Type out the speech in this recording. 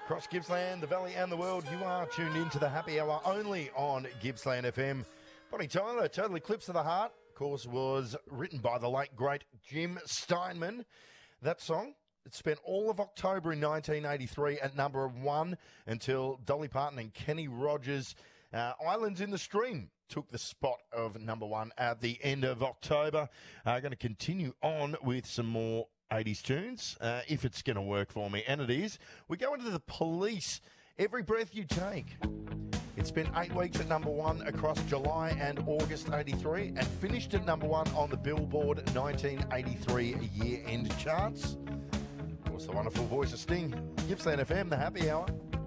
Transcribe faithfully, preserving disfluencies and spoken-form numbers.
Across Gippsland, the Valley and the world, you are tuned in to the Happy Hour only on Gippsland F M. Bonnie Tyler, Total Eclipse of the Heart, of course, was written by the late, great Jim Steinman. That song, it spent all of October in nineteen eighty-three at number one until Dolly Parton and Kenny Rogers' uh, Islands in the Stream took the spot of number one at the end of October. Uh, going to continue on with some more eighties tunes, uh, if it's going to work for me, and it is. We go into the Police, Every Breath You Take. It spent eight weeks at number one across July and August eighty-three and finished at number one on the Billboard nineteen eighty-tee year-end charts. Of course, the wonderful voice of Sting. Gippsland F M, the Happy Hour.